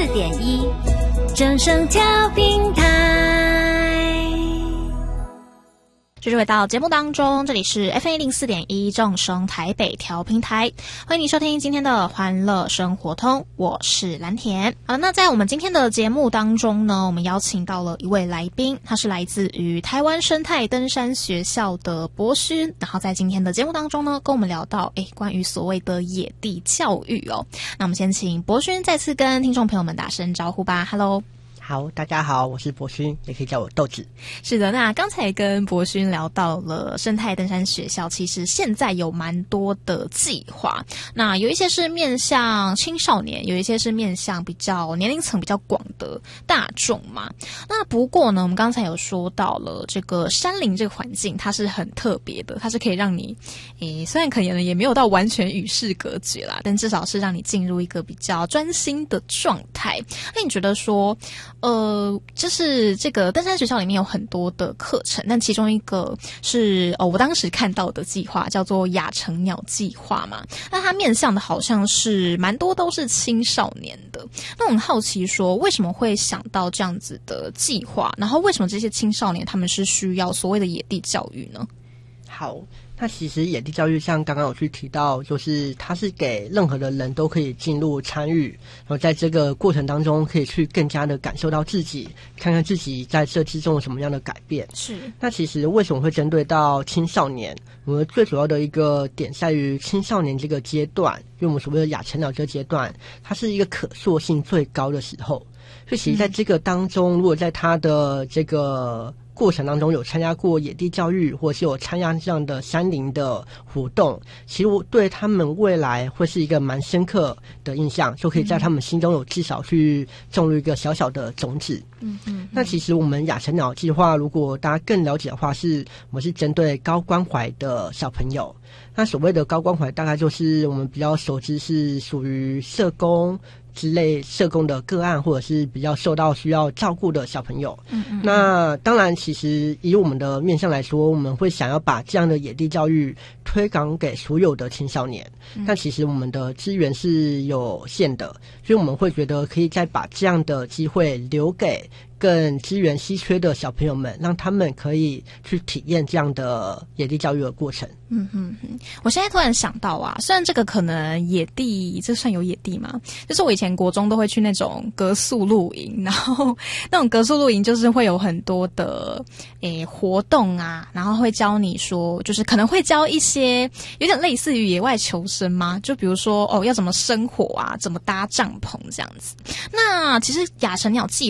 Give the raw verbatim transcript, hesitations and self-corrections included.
四点一，正声调平台。 继续回到节目当中，这里是 F M 一零四点一正声台北调平台，欢迎你收听今天的欢乐生活通，我是蓝田。好，那在我们今天的节目当中呢，我们邀请到了一位来宾，他是来自于台湾生态登山学校的博勋，然后在今天的节目当中呢，跟我们聊到诶关于所谓的野地教育哦。那我们先请博勋再次跟听众朋友们打声招呼吧。 Hello。 好，大家好，我是博勋，也可以叫我豆子。 是的，那刚才跟博勋聊到了生态登山学校，其实现在有蛮多的计划，那有一些是面向青少年，有一些是面向比较年龄层比较广的大众嘛。那不过呢，我们刚才有说到了这个山林这个环境，它是很特别的，它是可以让你诶，虽然可能也没有到完全与世隔绝啦，但至少是让你进入一个比较专心的状态。那你觉得说呃，就是这个登山学校里面有很多的课程，但其中一个是哦，我当时看到的计划叫做亚成鸟计划嘛。那它面向的好像是蛮多都是青少年的。那我很好奇说，为什么会想到这样子的计划？然后为什么这些青少年他们是需要所谓的野地教育呢？ 好，那其实野地教育像刚刚有去提到，就是它是给任何的人都可以进入参与，然后在这个过程当中可以去更加的感受到自己，看看自己在这之中有什么样的改变。 是。 那其实为什么会针对到青少年？我们最主要的一个点在于青少年这个阶段，因为我们所谓的亚成鸟这个阶段，它是一个可塑性最高的时候。所以其实在这个当中，如果在它的这个过程当中有参加过野地教育，或是有参加这样的山林的活动，其实我对他们未来会是一个蛮深刻的印象，就可以在他们心中有至少去种入一个小小的种子。嗯嗯。那其实我们亚成鸟计划，如果大家更了解的话，是我们是针对高关怀的小朋友。那所谓的高关怀，大概就是我们比较熟知是属于社工之类社工的个案，或者是比较受到需要照顾的小朋友。嗯嗯。那当然，其实以我们的面向来说，我们会想要把这样的野地教育推广给所有的青少年。嗯。但其实我们的资源是有限的，所以我们会觉得可以再把这样的机会留给更资源稀缺的小朋友们，让他们可以去体验这样的野地教育的过程。 嗯嗯嗯，我现在突然想到啊，虽然这个可能野地，这算有野地吗？就是我以前国中都会去那种格宿露营，然后那种格宿露营就是会有很多的诶活动啊，然后会教你说，就是可能会教一些有点类似于野外求生吗？就比如说哦，要怎么生火啊，怎么搭帐篷这样子。那其实亚成鸟计